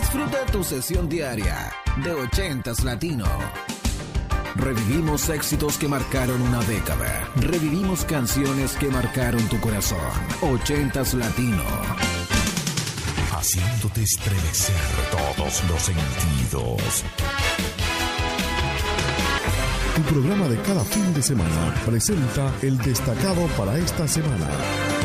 Disfruta tu sesión diaria de 80s Latino. Revivimos éxitos que marcaron una década. Revivimos canciones que marcaron tu corazón. 80s Latino. Haciéndote estremecer todos los sentidos. Tu programa de cada fin de semana presenta el destacado para esta semana.